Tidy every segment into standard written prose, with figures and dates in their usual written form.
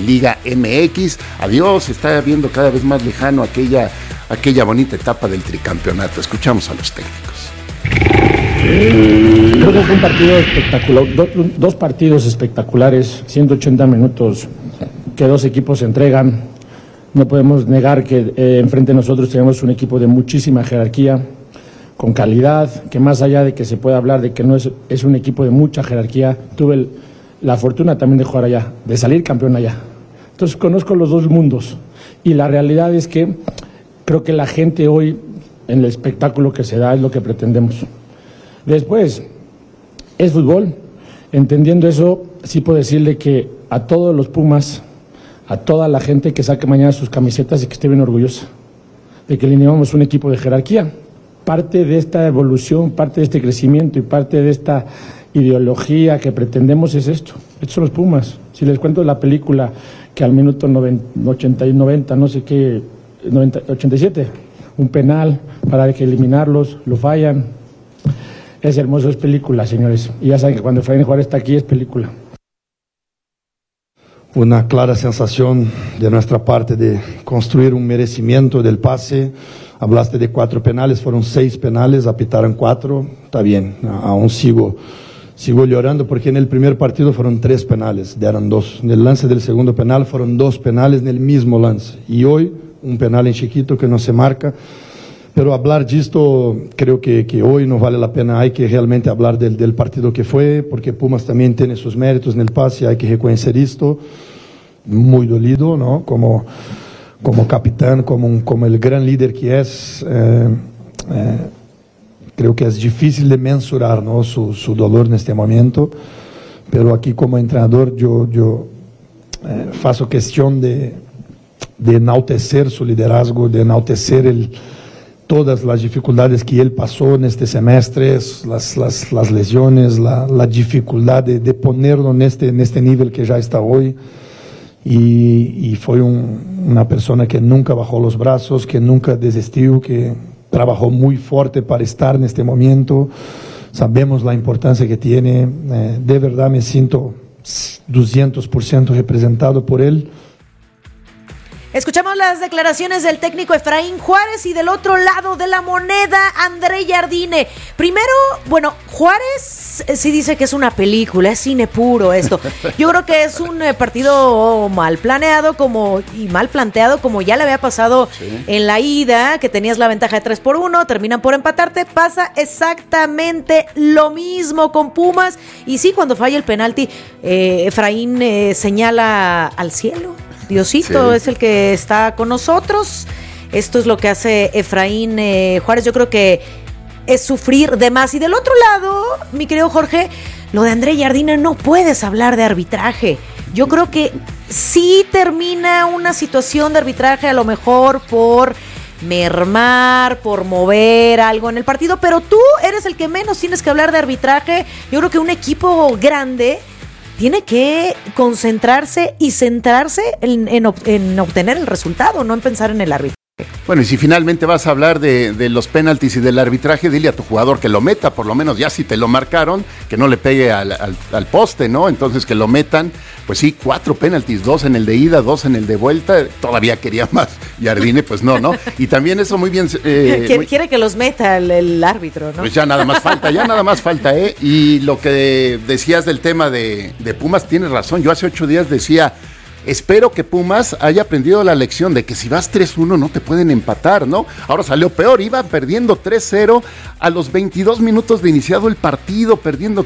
Liga MX. Adiós, se está viendo cada vez más lejano aquella bonita etapa del tricampeonato. Escuchamos a los técnicos. Creo que fue un partido espectacular, dos partidos espectaculares, 180 minutos que dos equipos se entregan. No podemos negar que enfrente de nosotros tenemos un equipo de muchísima jerarquía, con calidad, que más allá de que se pueda hablar de que no es un equipo de mucha jerarquía, tuve la fortuna también de jugar allá, de salir campeón allá. Entonces conozco los dos mundos y la realidad es que creo que la gente hoy en el espectáculo que se da es lo que pretendemos. Después, es fútbol. Entendiendo eso, sí puedo decirle que a todos los Pumas, a toda la gente que saque mañana sus camisetas y que esté bien orgullosa de que alineamos un equipo de jerarquía. Parte de esta evolución, parte de este crecimiento y parte de esta ideología que pretendemos es esto. Estos son los Pumas. Si les cuento la película que al minuto 90, no sé qué, 87, un penal para que eliminarlos, lo fallan. Es hermoso, es película, señores. Y ya saben que cuando Efraín Juárez está aquí es película. Una clara sensación de nuestra parte de construir un merecimiento del pase. Hablaste de 4 penales, fueron 6 penales, apitaron 4, está bien, aún sigo llorando porque en el primer partido fueron 3 penales, dieron 2. En el lance del segundo penal fueron 2 penales en el mismo lance. Y hoy, un penal en chiquito que no se marca. Pero hablar de esto, creo que hoy no vale la pena, hay que realmente hablar del partido que fue, porque Pumas también tiene sus méritos en el pase, hay que reconocer esto, muy dolido, ¿no? Como capitán, como el gran líder que es, creo que es difícil de mensurar, ¿no? su dolor en este momento, pero aquí como entrenador yo faço cuestión de enaltecer su liderazgo, de enaltecer todas las dificultades que él pasó en este semestre, las lesiones, la dificultad de ponerlo en este nivel que ya está hoy. Y fue una persona que nunca bajó los brazos, que nunca desistió, que trabajó muy fuerte para estar en este momento. Sabemos la importancia que tiene. De verdad me siento 200% representado por él. Escuchamos las declaraciones del técnico Efraín Juárez y del otro lado de la moneda, André Jardine. Primero, bueno, Juárez sí dice que es una película, es cine puro esto. Yo creo que es un partido mal planeado y mal planteado, como ya le había pasado en la ida, que tenías la ventaja de 3-1, terminan por empatarte, pasa exactamente lo mismo con Pumas. Y sí, cuando falla el penalti, Efraín señala al cielo. Diosito es el que está con nosotros. Esto es lo que hace Efraín Juárez. Yo creo que es sufrir de más. Y del otro lado, mi querido Jorge, lo de André Jardine, no puedes hablar de arbitraje. Yo creo que sí termina una situación de arbitraje, a lo mejor por mermar, por mover algo en el partido, pero tú eres el que menos tienes que hablar de arbitraje. Yo creo que un equipo grande tiene que concentrarse y centrarse en obtener el resultado, no en pensar en el árbitro. Bueno, y si finalmente vas a hablar de los penaltis y del arbitraje, dile a tu jugador que lo meta, por lo menos ya si te lo marcaron, que no le pegue al poste, ¿no? Entonces que lo metan, pues sí, 4 penaltis, 2 en el de ida, 2 en el de vuelta, todavía quería más, Jardine, pues no. Y también eso muy bien... quiere que los meta el árbitro, ¿no? Pues ya nada más falta, ¿eh? Y lo que decías del tema de Pumas, tienes razón, yo hace 8 días decía... Espero que Pumas haya aprendido la lección de que si vas 3-1 no te pueden empatar, ¿no? Ahora salió peor, iba perdiendo 3-0 a los 22 minutos de iniciado el partido, ganando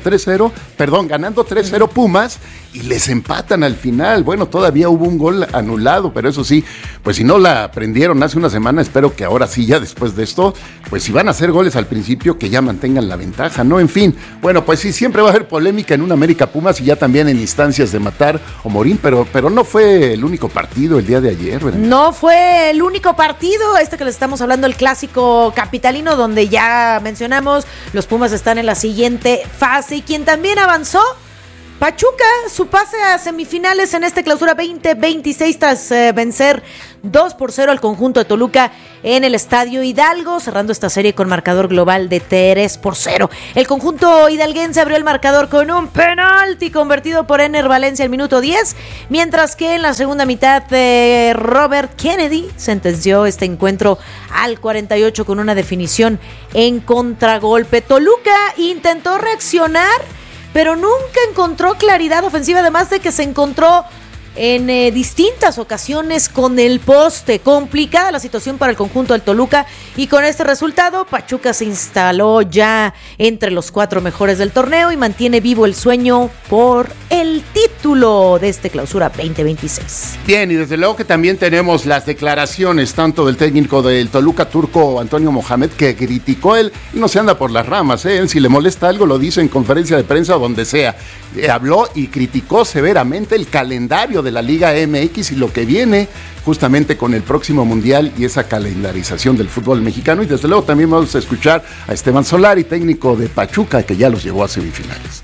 3-0 Pumas y les empatan al final. Bueno, todavía hubo un gol anulado, pero eso sí, pues si no la aprendieron hace una semana, espero que ahora sí, ya después de esto, pues si van a hacer goles al principio, que ya mantengan la ventaja, ¿no? En fin, bueno, pues sí, siempre va a haber polémica en un América Pumas y ya también en instancias de matar o morir, pero no fue el único partido el día de ayer, ¿verdad? No fue el único partido, que les estamos hablando, el clásico capitalino, donde ya mencionamos, los Pumas están en la siguiente fase y quien también avanzó Pachuca, su pase a semifinales en este clausura 2026 tras vencer 2-0 al conjunto de Toluca en el Estadio Hidalgo, cerrando esta serie con marcador global de 3-0. El conjunto hidalguense abrió el marcador con un penalti convertido por Ener Valencia al minuto 10, mientras que en la segunda mitad Robert Kennedy sentenció este encuentro al 48 con una definición en contragolpe. Toluca intentó reaccionar, pero nunca encontró claridad ofensiva, además de que se encontró en distintas ocasiones con el poste. Complicada la situación para el conjunto del Toluca, y con este resultado Pachuca se instaló ya entre los 4 mejores del torneo y mantiene vivo el sueño por el título de este clausura 2026. Bien, y desde luego que también tenemos las declaraciones tanto del técnico del Toluca, turco Antonio Mohamed, que criticó él no se anda por las ramas, él si le molesta algo lo dice en conferencia de prensa o donde sea. Habló y criticó severamente el calendario de la Liga MX y lo que viene justamente con el próximo Mundial y esa calendarización del fútbol mexicano. Y desde luego también vamos a escuchar a Esteban Solari, técnico de Pachuca, que ya los llevó a semifinales.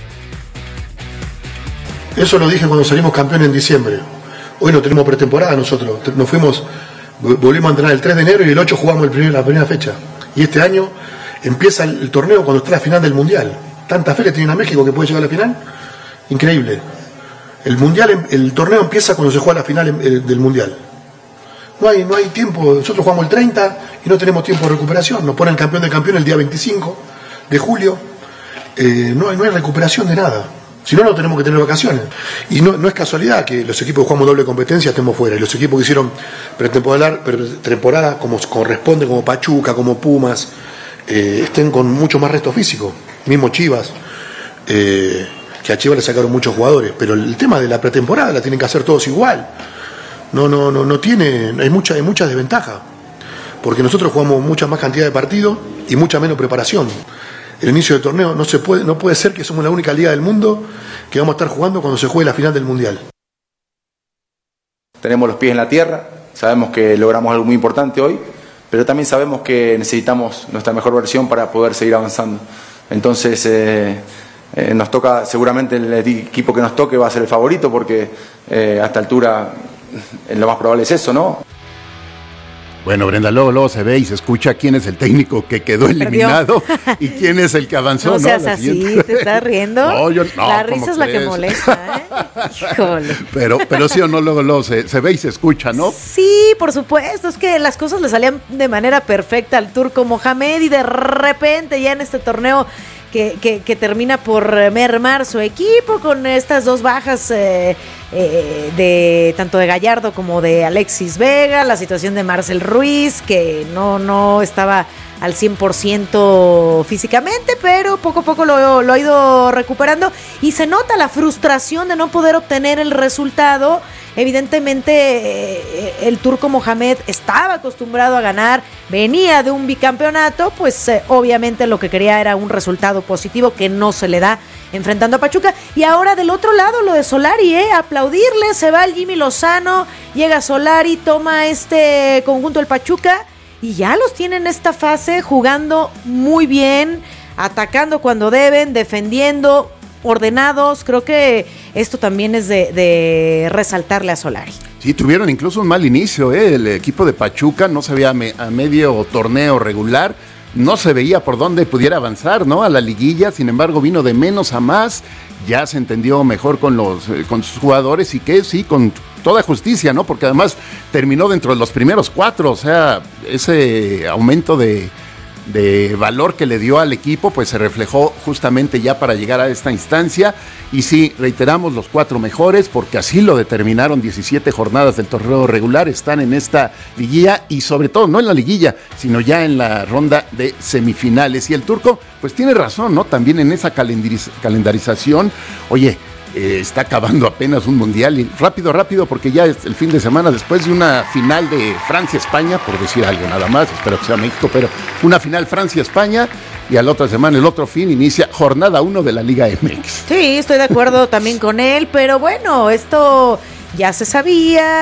Eso lo dije cuando salimos campeones en diciembre. Hoy no tenemos pretemporada nosotros. Nos fuimos, volvimos a entrenar el 3 de enero y el 8 jugamos la primera fecha. Y este año empieza el torneo cuando está la final del Mundial. Tanta fe le tienen a México que puede llegar a la final. Increíble. El torneo empieza cuando se juega la final del Mundial. No hay tiempo. Nosotros jugamos el 30 y no tenemos tiempo de recuperación. Nos ponen campeón de campeón el día 25 de julio. No hay recuperación de nada. Si no, no tenemos que tener vacaciones. Y no es casualidad que los equipos que jugamos doble competencia estemos fuera. Y los equipos que hicieron pretemporada como corresponde, como Pachuca, como Pumas, estén con mucho más resto físico. Mismo Chivas, que a Chivas le sacaron muchos jugadores. Pero el tema de la pretemporada la tienen que hacer todos igual. No tiene, hay mucha desventaja. Porque nosotros jugamos mucha más cantidad de partidos y mucha menos preparación. El inicio del torneo no puede ser que somos la única liga del mundo que vamos a estar jugando cuando se juegue la final del Mundial. Tenemos los pies en la tierra, sabemos que logramos algo muy importante hoy, pero también sabemos que necesitamos nuestra mejor versión para poder seguir avanzando. Entonces nos toca, seguramente el equipo que nos toque va a ser el favorito, porque a esta altura lo más probable es eso, ¿no? Bueno, Brenda, luego se ve y se escucha quién es el técnico que quedó eliminado y quién es el que avanzó. No seas así, ¿te estás riendo? No, la risa es la que molesta, ¿eh? Híjole. Pero sí o no, luego se ve y se escucha, ¿no? Sí, por supuesto, es que las cosas le salían de manera perfecta al turco Mohamed y de repente ya en este torneo que termina por mermar su equipo con estas 2 bajas de tanto de Gallardo como de Alexis Vega, la situación de Marcel Ruiz, que no estaba al 100% físicamente, pero poco a poco lo ha ido recuperando y se nota la frustración de no poder obtener el resultado. Evidentemente el turco Mohamed estaba acostumbrado a ganar, venía de un bicampeonato, pues obviamente lo que quería era un resultado positivo que no se le da enfrentando a Pachuca. Y ahora del otro lado lo de Solari, aplaudirle, se va el Jimmy Lozano, llega Solari, toma este conjunto del Pachuca y ya los tiene en esta fase jugando muy bien, atacando cuando deben, defendiendo, ordenados. Creo que esto también es de resaltarle a Solari. Sí, tuvieron incluso un mal inicio, el equipo de Pachuca no se veía a medio torneo regular, no se veía por dónde pudiera avanzar, ¿no? A la liguilla, sin embargo vino de menos a más, ya se entendió mejor con sus jugadores y que sí, con toda justicia, ¿no? Porque además terminó dentro de los primeros 4, o sea, ese aumento de valor que le dio al equipo, pues se reflejó justamente ya para llegar a esta instancia. Y sí, reiteramos, los 4 mejores, porque así lo determinaron 17 jornadas del torneo regular, están en esta liguilla y sobre todo no en la liguilla, sino ya en la ronda de semifinales. Y el turco, pues tiene razón, ¿no? También en esa calendarización, oye, está acabando apenas un mundial y rápido, porque ya es el fin de semana después de una final de Francia-España, por decir algo nada más, espero que sea México, pero una final Francia-España y a la otra semana, el otro fin, inicia jornada 1 de la Liga MX. Sí, estoy de acuerdo también con él, pero bueno, esto ya se sabía.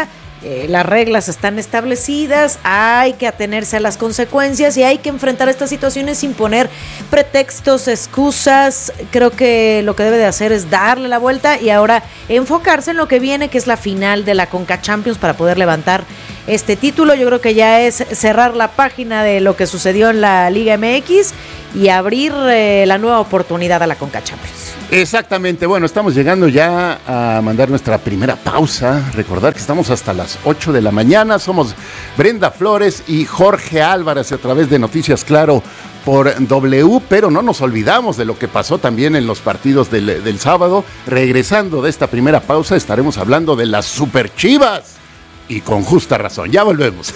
las reglas están establecidas, hay que atenerse a las consecuencias y hay que enfrentar estas situaciones sin poner pretextos, excusas. Creo que lo que debe de hacer es darle la vuelta y ahora enfocarse en lo que viene, que es la final de la Conca Champions para poder levantar este título. Yo creo que ya es cerrar la página de lo que sucedió en la Liga MX y abrir la nueva oportunidad a la Conca Champions. Exactamente, bueno, estamos llegando ya a mandar nuestra primera pausa. Recordar que estamos hasta las 8 de la mañana. Somos Brenda Flores y Jorge Álvarez a través de Noticias Claro por W, pero no nos olvidamos de lo que pasó también en los partidos del sábado. Regresando de esta primera pausa, estaremos hablando de las Super Chivas y con justa razón. Ya volvemos.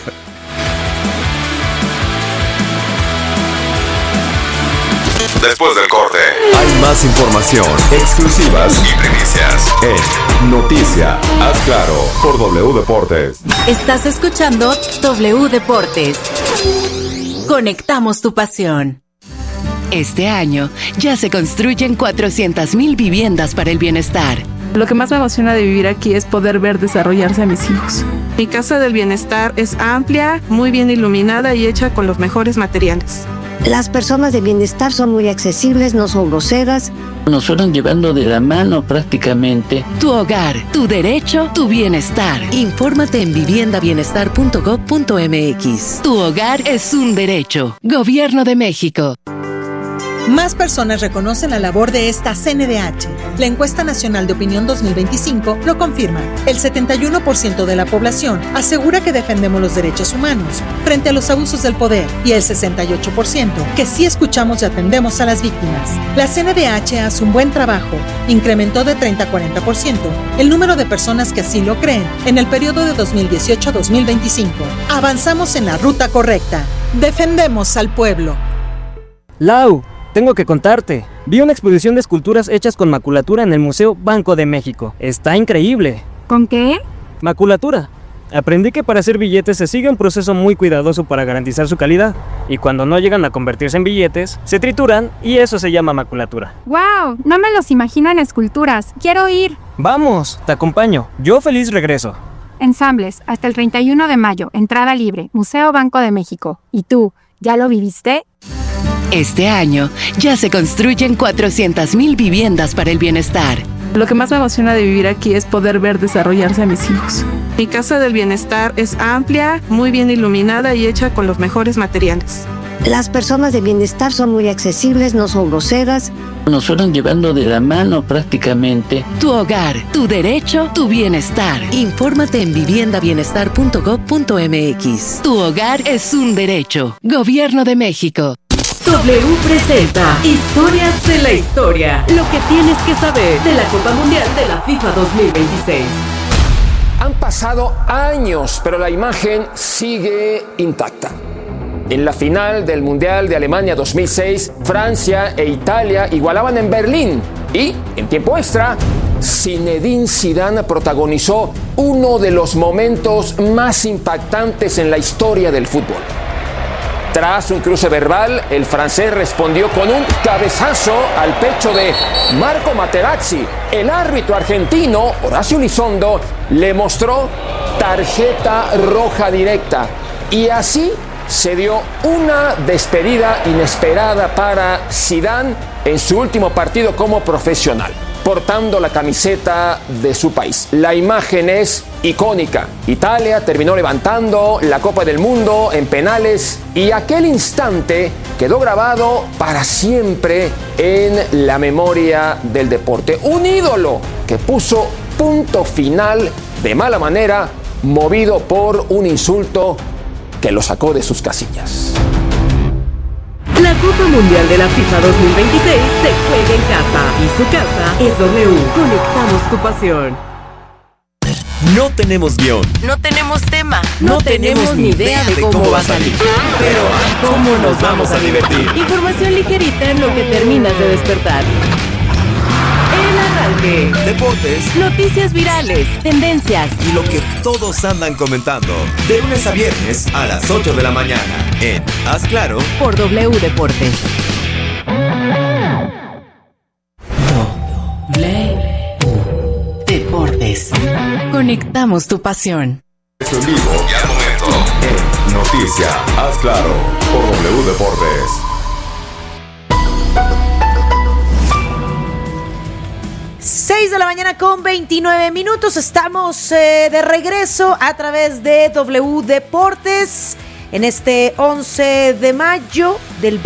Después del corte, hay más información, exclusivas y primicias en Noticia. Haz Claro por W Deportes. Estás escuchando W Deportes. Conectamos tu pasión. Este año ya se construyen 400,000 viviendas para el bienestar. Lo que más me emociona de vivir aquí es poder ver desarrollarse a mis hijos. Mi casa del bienestar es amplia, muy bien iluminada y hecha con los mejores materiales. Las personas de bienestar son muy accesibles, no son groseras. Nos fueron llevando de la mano prácticamente. Tu hogar, tu derecho, tu bienestar. Infórmate en viviendabienestar.gov.mx. Tu hogar es un derecho. Gobierno de México. Más personas reconocen la labor de esta CNDH. La encuesta nacional de opinión 2025 lo confirma. El 71% de la población asegura que defendemos los derechos humanos frente a los abusos del poder y el 68% que sí escuchamos y atendemos a las víctimas. La CNDH hace un buen trabajo. Incrementó de 30 a 40% el número de personas que así lo creen en el periodo de 2018 a 2025. Avanzamos en la ruta correcta. Defendemos al pueblo. Lau, tengo que contarte. Vi una exposición de esculturas hechas con maculatura en el Museo Banco de México. Está increíble. ¿Con qué? Maculatura. Aprendí que para hacer billetes se sigue un proceso muy cuidadoso para garantizar su calidad. Y cuando no llegan a convertirse en billetes, se trituran y eso se llama maculatura. ¡Wow! No me los imagino en esculturas. ¡Quiero ir! Vamos, te acompaño. Yo feliz regreso. Ensambles, hasta el 31 de mayo. Entrada libre. Museo Banco de México. ¿Y tú, ya lo viviste? Este año ya se construyen 400,000 viviendas para el bienestar. Lo que más me emociona de vivir aquí es poder ver desarrollarse a mis hijos. Mi casa del bienestar es amplia, muy bien iluminada y hecha con los mejores materiales. Las personas de bienestar son muy accesibles, no son groseras. Nos fueron llevando de la mano prácticamente. Tu hogar, tu derecho, tu bienestar. Infórmate en viviendabienestar.gov.mx. Tu hogar es un derecho. Gobierno de México. W presenta Historias de la Historia. Lo que tienes que saber de la Copa Mundial de la FIFA 2026. Han pasado años, pero la imagen sigue intacta. En la final del Mundial de Alemania 2006, Francia e Italia igualaban en Berlín. Y, en tiempo extra, Zinedine Zidane protagonizó uno de los momentos más impactantes en la historia del fútbol. Tras un cruce verbal, el francés respondió con un cabezazo al pecho de Marco Materazzi. El árbitro argentino, Horacio Elizondo, le mostró tarjeta roja directa. Y así se dio una despedida inesperada para Zidane en su último partido como profesional, portando la camiseta de su país. La imagen es icónica. Italia terminó levantando la Copa del Mundo en penales y aquel instante quedó grabado para siempre en la memoria del deporte. Un ídolo que puso punto final de mala manera, movido por un insulto que lo sacó de sus casillas. La Copa Mundial de la FIFA 2026 se juega en casa y su casa es W. Conectamos tu pasión. No tenemos guión. No tenemos tema. No tenemos ni idea de cómo va a salir. Pero ¿cómo nos vamos a divertir? Información ligerita en lo que terminas de despertar. El arranque. Deportes. Noticias virales. Tendencias. Y lo que todos andan comentando. De lunes a viernes a las 8 de la mañana. En Haz Claro. Por W Deportes. W Deportes. Conectamos tu pasión. Es en vivo y al momento en Noticia, haz claro, por W Deportes. Seis de la mañana con 29 minutos. Estamos de regreso a través de W Deportes en este 11 de mayo del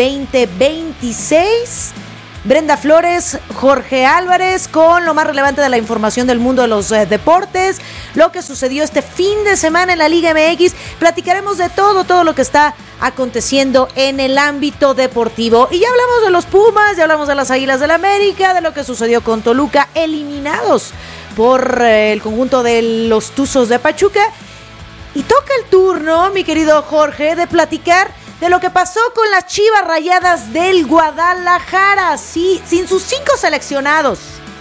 2026. Brenda Flores, Jorge Álvarez con lo más relevante de la información del mundo de los deportes, lo que sucedió este fin de semana en la Liga MX. Platicaremos de todo lo que está aconteciendo en el ámbito deportivo. Y ya hablamos de los Pumas, ya hablamos de las Águilas del América, de lo que sucedió con Toluca, eliminados por el conjunto de los Tuzos de Pachuca. Y toca el turno, mi querido Jorge, de platicar de lo que pasó con las Chivas Rayadas del Guadalajara, sí, sin sus 5 seleccionados,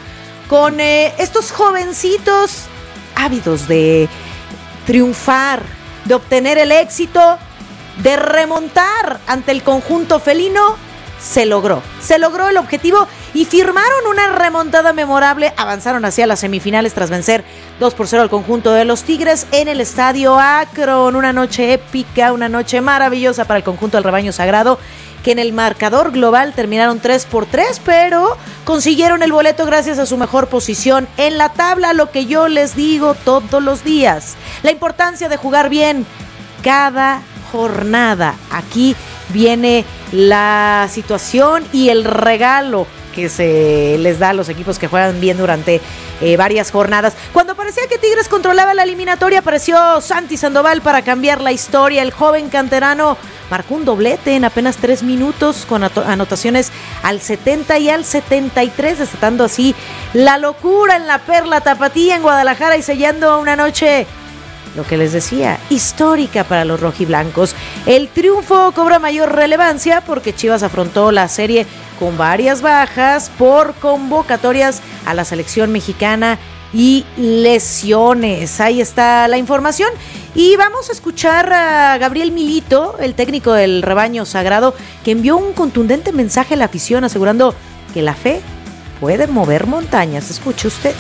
con estos jovencitos ávidos de triunfar, de obtener el éxito, de remontar ante el conjunto felino. Se logró el objetivo y firmaron una remontada memorable. Avanzaron hacia las semifinales tras vencer 2-0 al conjunto de los Tigres en el Estadio Akron. Una noche épica, una noche maravillosa para el conjunto del Rebaño Sagrado, que en el marcador global terminaron 3-3, pero consiguieron el boleto gracias a su mejor posición en la tabla. Lo que yo les digo todos los días, la importancia de jugar bien cada jornada. Aquí viene la situación y el regalo que se les da a los equipos que juegan bien durante varias jornadas. Cuando parecía que Tigres controlaba la eliminatoria, apareció Santi Sandoval para cambiar la historia. El joven canterano marcó un doblete en apenas 3 minutos con anotaciones al 70 y al 73, desatando así la locura en la Perla Tapatía en Guadalajara y sellando una noche, lo que les decía, histórica para los rojiblancos. El triunfo cobra mayor relevancia porque Chivas afrontó la serie con varias bajas por convocatorias a la selección mexicana y lesiones. Ahí está la información. Y vamos a escuchar a Gabriel Milito, el técnico del Rebaño Sagrado, que envió un contundente mensaje a la afición asegurando que la fe puede mover montañas. Escuche usted.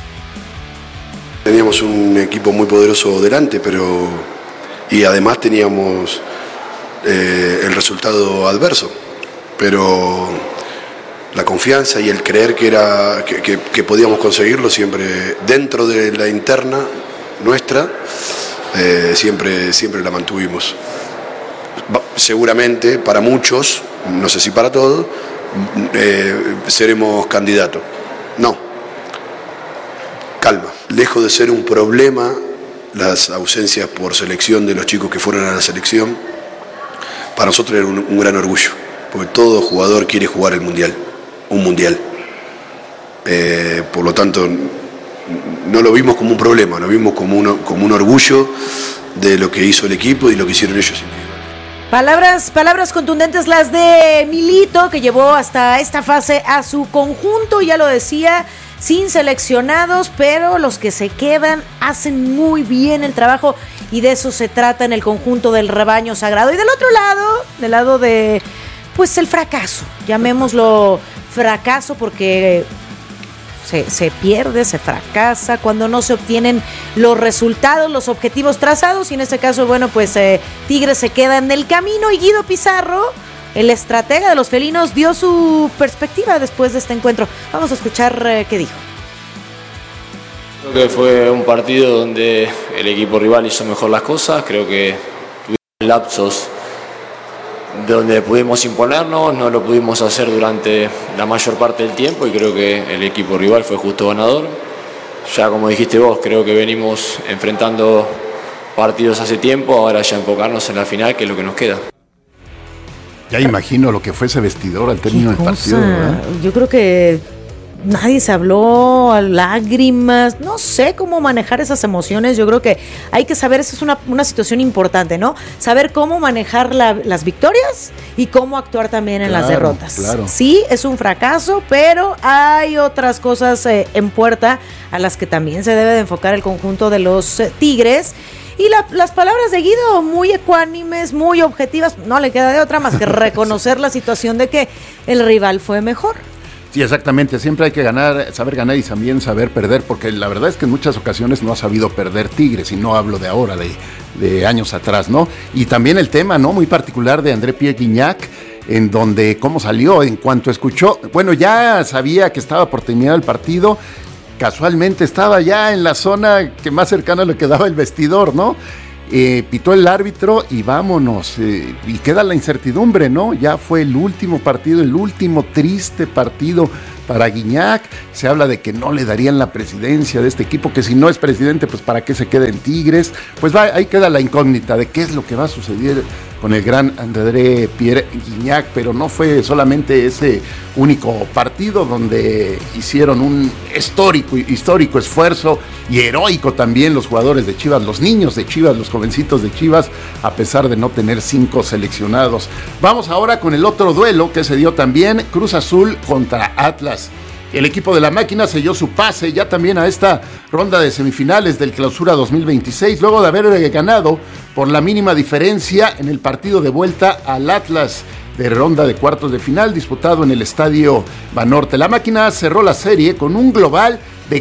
Teníamos un equipo muy poderoso delante, y además teníamos el resultado adverso, pero la confianza y el creer que podíamos conseguirlo siempre dentro de la interna nuestra, siempre la mantuvimos. Seguramente para muchos, no sé si para todos, seremos candidatos. No. Calma. Lejos de ser un problema las ausencias por selección de los chicos que fueron a la selección, para nosotros era un gran orgullo, porque todo jugador quiere jugar un mundial. Por lo tanto, no lo vimos como un problema, lo vimos como un orgullo de lo que hizo el equipo y lo que hicieron ellos. Palabras contundentes las de Milito, que llevó hasta esta fase a su conjunto, ya lo decía, sin seleccionados, pero los que se quedan hacen muy bien el trabajo y de eso se trata en el conjunto del Rebaño Sagrado. Y del otro lado, del lado de, pues, el fracaso, llamémoslo fracaso porque se pierde, se fracasa cuando no se obtienen los resultados, los objetivos trazados, y en este caso, bueno, pues Tigres se queda en el camino y Guido Pizarro, el estratega de los felinos, dio su perspectiva después de este encuentro. Vamos a escuchar qué dijo. Creo que fue un partido donde el equipo rival hizo mejor las cosas. Creo que tuvimos lapsos donde pudimos imponernos, no lo pudimos hacer durante la mayor parte del tiempo y creo que el equipo rival fue justo ganador. Ya como dijiste vos, creo que venimos enfrentando partidos hace tiempo, ahora ya enfocarnos en la final, que es lo que nos queda. Ya imagino lo que fue ese vestidor al término del partido, ¿verdad? Yo creo que nadie se habló, lágrimas, no sé cómo manejar esas emociones. Yo creo que hay que saber, esa es una situación importante, ¿no? Saber cómo manejar las victorias y cómo actuar también en las derrotas. Claro. Sí, es un fracaso, pero hay otras cosas en puerta a las que también se debe de enfocar el conjunto de los Tigres. Y las palabras de Guido, muy ecuánimes, muy objetivas, no le queda de otra más que reconocer la situación de que el rival fue mejor. Sí, exactamente. Siempre hay que ganar, saber ganar y también saber perder, porque la verdad es que en muchas ocasiones no ha sabido perder Tigres, y no hablo de ahora, de años atrás, ¿no? Y también el tema, ¿no?, muy particular de André Pierre Gignac, en donde cómo salió, en cuanto escuchó, bueno, ya sabía que estaba por terminar el partido, casualmente estaba ya en la zona que más cercana le quedaba el vestidor, ¿no? Pitó el árbitro y vámonos, y queda la incertidumbre, ¿no? Ya fue el último partido, el último triste partido para Gignac. Se habla de que no le darían la presidencia de este equipo, que si no es presidente, pues para qué se queda en Tigres. Pues ahí queda la incógnita de qué es lo que va a suceder con el gran André Pierre Gignac, pero no fue solamente ese único partido donde hicieron un histórico esfuerzo, y heroico también los jugadores de Chivas, los niños de Chivas, los jovencitos de Chivas, a pesar de no tener 5 seleccionados. Vamos ahora con el otro duelo que se dio también, Cruz Azul contra Atlas. El equipo de la máquina selló su pase ya también a esta ronda de semifinales del Clausura 2026, luego de haber ganado por la mínima diferencia en el partido de vuelta al Atlas de ronda de cuartos de final disputado en el Estadio Banorte. La máquina cerró la serie con un global de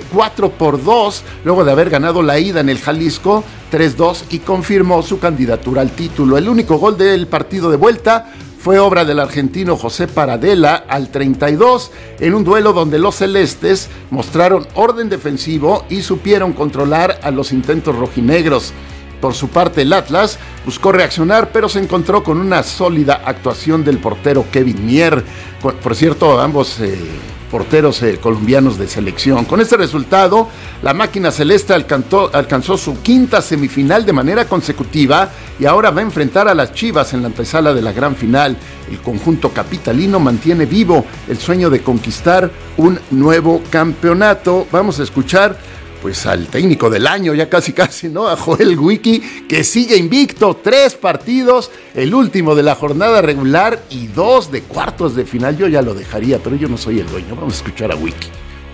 4-2, luego de haber ganado la ida en el Jalisco 3-2 y confirmó su candidatura al título. El único gol del partido de vuelta fue obra del argentino José Paradela al 32, en un duelo donde los celestes mostraron orden defensivo y supieron controlar a los intentos rojinegros. Por su parte, el Atlas buscó reaccionar, pero se encontró con una sólida actuación del portero Kevin Mier. Por cierto, ambos porteros colombianos de selección. Con este resultado, la máquina celeste alcanzó su quinta semifinal de manera consecutiva y ahora va a enfrentar a las Chivas en la antesala de la gran final. El conjunto capitalino mantiene vivo el sueño de conquistar un nuevo campeonato. Vamos a escuchar pues al técnico del año, ya casi, ¿no?, a Joel Wiki, que sigue invicto, 3 partidos, el último de la jornada regular y 2 de cuartos de final. Yo ya lo dejaría, pero yo no soy el dueño. Vamos a escuchar a Wiki.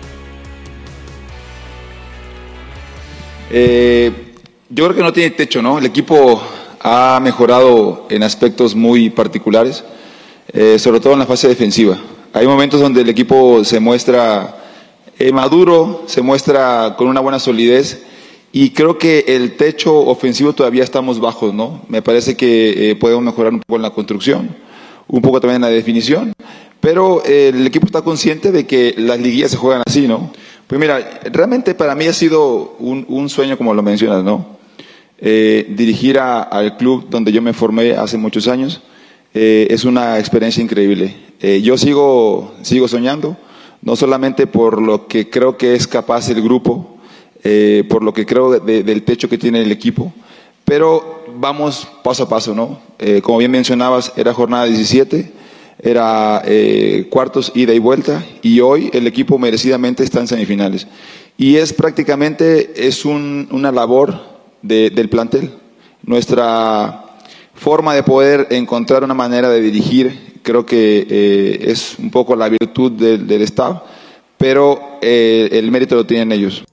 Yo creo que no tiene techo, ¿no? El equipo ha mejorado en aspectos muy particulares, sobre todo en la fase defensiva. Hay momentos donde el equipo se muestra maduro, se muestra con una buena solidez, y creo que el techo ofensivo todavía estamos bajos, ¿no? Me parece que podemos mejorar un poco en la construcción, un poco también en la definición, pero el equipo está consciente de que las liguillas se juegan así, ¿no? Pues mira, realmente para mí ha sido un sueño, como lo mencionas, ¿no? Dirigir al club donde yo me formé hace muchos años es una experiencia increíble. Yo sigo soñando, no solamente por lo que creo que es capaz el grupo, por lo que creo del techo que tiene el equipo, pero vamos paso a paso, ¿no? Como bien mencionabas, era jornada 17, era cuartos, ida y vuelta, y hoy el equipo merecidamente está en semifinales. Y es prácticamente una labor del plantel. Nuestra forma de poder encontrar una manera de dirigir, creo que es un poco la virtud del staff, pero el mérito lo tienen ellos.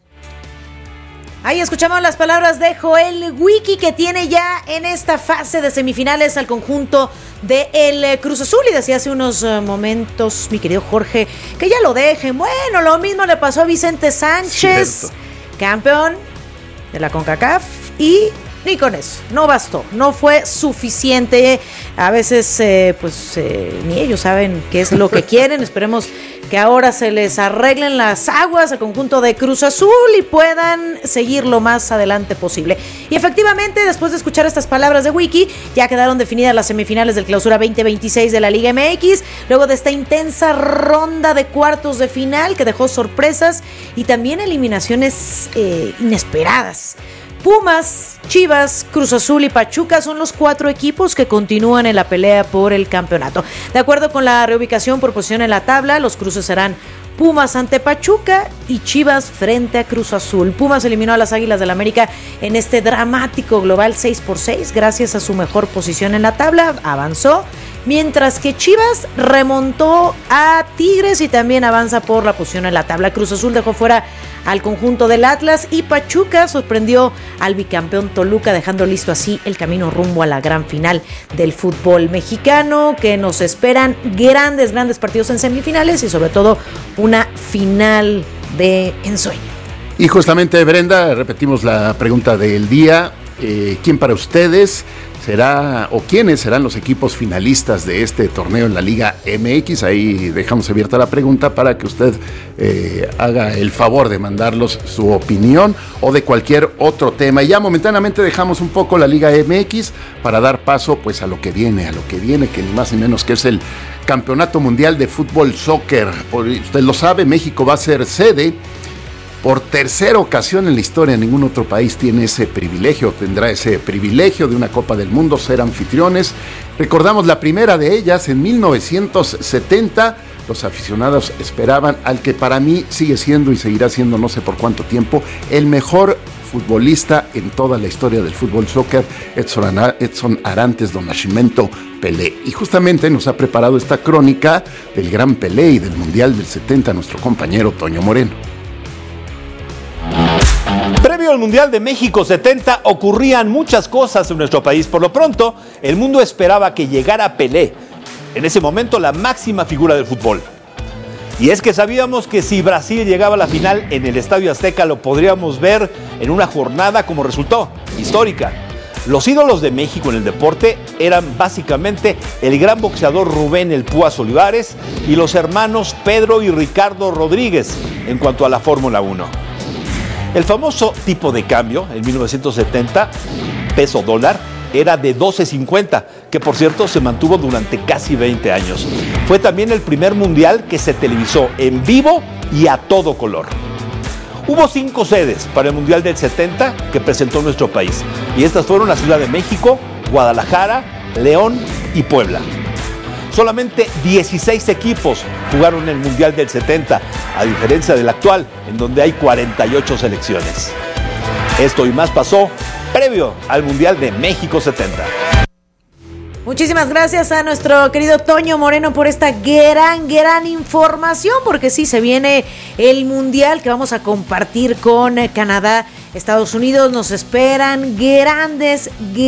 Ahí escuchamos las palabras de Joel Wiki, que tiene ya en esta fase de semifinales al conjunto del Cruz Azul, y decía hace unos momentos mi querido Jorge que ya lo dejen. Bueno, lo mismo le pasó a Vicente Sánchez, cierto, campeón de la CONCACAF, y ni con eso, no bastó, no fue suficiente. A veces ni ellos saben qué es lo que quieren. Esperemos que ahora se les arreglen las aguas al conjunto de Cruz Azul y puedan seguir lo más adelante posible. Y efectivamente, después de escuchar estas palabras de Wiki, ya quedaron definidas las semifinales del Clausura 2026 de la Liga MX, luego de esta intensa ronda de cuartos de final que dejó sorpresas y también eliminaciones inesperadas. Pumas, Chivas, Cruz Azul y Pachuca son los 4 equipos que continúan en la pelea por el campeonato. De acuerdo con la reubicación por posición en la tabla, los cruces serán Pumas ante Pachuca y Chivas frente a Cruz Azul. Pumas eliminó a las Águilas del América en este dramático global 6-6 gracias a su mejor posición en la tabla, avanzó, mientras que Chivas remontó a Tigres y también avanza por la posición en la tabla. Cruz Azul dejó fuera al conjunto del Atlas, y Pachuca sorprendió al bicampeón Toluca, dejando listo así el camino rumbo a la gran final del fútbol mexicano, que nos esperan grandes partidos en semifinales y sobre todo una final de ensueño. Y justamente, Brenda, repetimos la pregunta del día. ¿Quién para ustedes será o quiénes serán los equipos finalistas de este torneo en la Liga MX? Ahí dejamos abierta la pregunta para que usted haga el favor de mandarlos su opinión o de cualquier otro tema. Y ya momentáneamente dejamos un poco la Liga MX para dar paso pues a lo que viene, que ni más ni menos que es el Campeonato Mundial de Fútbol Soccer. Usted lo sabe, México va a ser sede. Por tercera ocasión en la historia, ningún otro país tiene ese privilegio, tendrá ese privilegio de una Copa del Mundo, ser anfitriones. Recordamos la primera de ellas en 1970. Los aficionados esperaban al que para mí sigue siendo y seguirá siendo, no sé por cuánto tiempo, el mejor futbolista en toda la historia del fútbol soccer, Edson Arantes do Nascimento Pelé. Y justamente nos ha preparado esta crónica del gran Pelé y del Mundial del 70 nuestro compañero Toño Moreno. Previo al Mundial de México 70 ocurrían muchas cosas en nuestro país. Por lo pronto, el mundo esperaba que llegara Pelé, en ese momento la máxima figura del fútbol. Y es que sabíamos que si Brasil llegaba a la final en el Estadio Azteca lo podríamos ver en una jornada como resultó, histórica. Los ídolos de México en el deporte eran básicamente el gran boxeador Rubén El Púas Olivares y los hermanos Pedro y Ricardo Rodríguez en cuanto a la Fórmula 1. El famoso tipo de cambio, en 1970, peso dólar, era de 12.50, que por cierto se mantuvo durante casi 20 años. Fue también el primer mundial que se televisó en vivo y a todo color. Hubo 5 sedes para el Mundial del 70 que presentó nuestro país, y estas fueron la Ciudad de México, Guadalajara, León y Puebla. Solamente 16 equipos jugaron el Mundial del 70, a diferencia del actual, en donde hay 48 selecciones. Esto y más pasó previo al Mundial de México 70. Muchísimas gracias a nuestro querido Toño Moreno por esta gran información, porque sí, se viene el Mundial que vamos a compartir con Canadá, Estados Unidos. Nos esperan grandes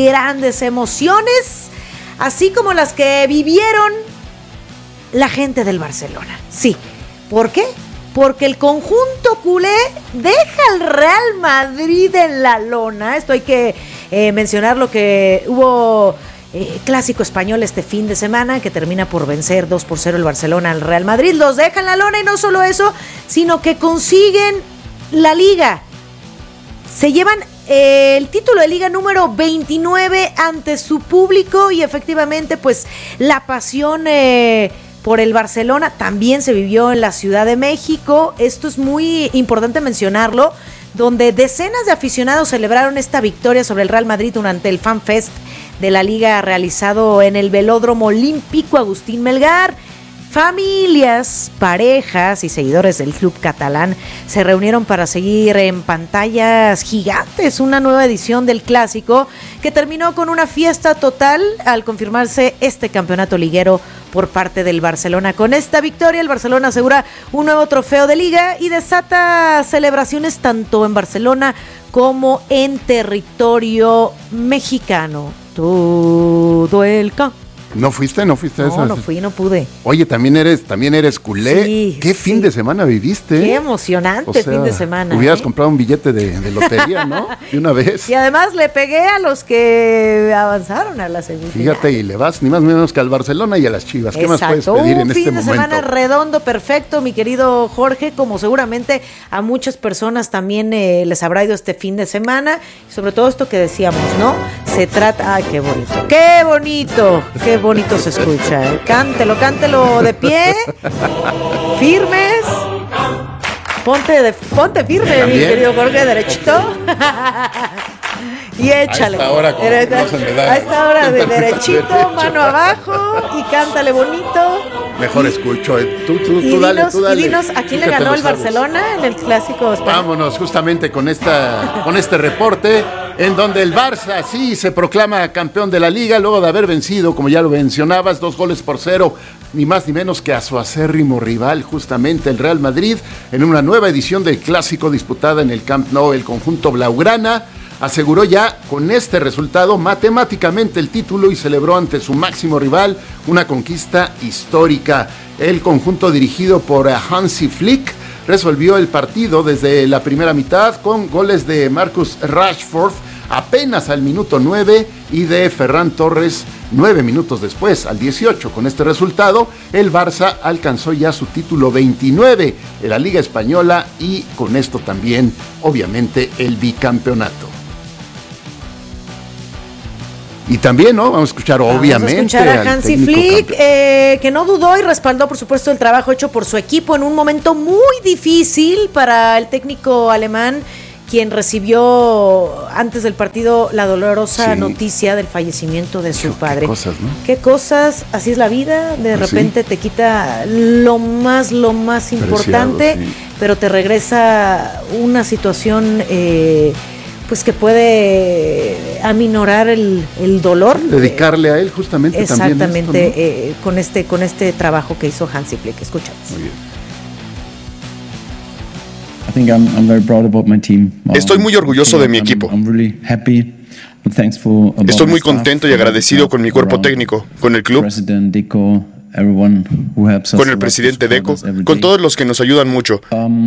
emociones, así como las que vivieron la gente del Barcelona. Sí, ¿por qué? Porque el conjunto culé deja al Real Madrid en la lona. Esto hay que mencionar lo que hubo clásico español este fin de semana, que termina por vencer 2-0 el Barcelona al Real Madrid. Los deja en la lona, y no solo eso, sino que consiguen la Liga. Se llevan el título de Liga número 29 ante su público, y efectivamente pues la pasión por el Barcelona también se vivió en la Ciudad de México. Esto es muy importante mencionarlo, donde decenas de aficionados celebraron esta victoria sobre el Real Madrid durante el Fan Fest de la Liga realizado en el Velódromo Olímpico Agustín Melgar. Familias, parejas y seguidores del club catalán se reunieron para seguir en pantallas gigantes una nueva edición del clásico, que terminó con una fiesta total al confirmarse este campeonato liguero por parte del Barcelona. Con esta victoria, el Barcelona asegura un nuevo trofeo de Liga y desata celebraciones tanto en Barcelona como en territorio mexicano. Todo el campo. ¿No fuiste a esa? No fui, no pude. Oye, también eres culé. Sí, ¿Qué fin de semana viviste? Qué emocionante fin de semana. Hubieras comprado un billete de lotería, ¿no? De una vez. Y además le pegué a los que avanzaron a la semifinal. Fíjate, y le vas ni más ni menos que al Barcelona y a las Chivas. ¿Qué más puedes pedir en este momento? Un fin de semana redondo, perfecto, mi querido Jorge, como seguramente a muchas personas también les habrá ido este fin de semana. Y sobre todo esto que decíamos, ¿no? Se trata... ¡Ay, qué bonito! ¡Qué bonito! ¡Qué bonito se escucha! Cántelo de pie, firmes. Ponte firme, mi querido Jorge, derechito. Y échale. A esta hora de derechito, mano abajo, y cántale bonito. Mejor escucho. Tú dale. Y dinos, ¿a quién le ganó el Barcelona en el clásico español? Vámonos justamente con este reporte. en donde el Barça sí se proclama campeón de la Liga luego de haber vencido, como ya lo mencionabas, 2-0, ni más ni menos que a su acérrimo rival, justamente el Real Madrid, en una nueva edición del Clásico disputada en el Camp Nou. El conjunto blaugrana aseguró ya con este resultado matemáticamente el título y celebró ante su máximo rival una conquista histórica. El conjunto dirigido por Hansi Flick resolvió el partido desde la primera mitad con goles de Marcus Rashford apenas al minuto 9 y de Ferran Torres 9 minutos después, al 18. Con este resultado, el Barça alcanzó ya su título 29 de la Liga Española y con esto también, obviamente, el bicampeonato. Y también, ¿no? Vamos a escuchar, obviamente, vamos a escuchar a Hansi Flick, que no dudó y respaldó, por supuesto, el trabajo hecho por su equipo en un momento muy difícil para el técnico alemán, quien recibió antes del partido la dolorosa noticia del fallecimiento de su padre. Qué cosas, ¿no? Qué cosas, así es la vida, de repente te quita lo más importante, pero te regresa una situación pues que puede aminorar el dolor. Dedicarle a él justamente exactamente, también esto, ¿no? con este trabajo que hizo Hansi Flick. Escuchamos. Muy bien. Estoy muy orgulloso de mi equipo. Estoy muy contento y agradecido con mi cuerpo técnico, con el club, con el presidente Deco, con todos los que nos ayudan mucho,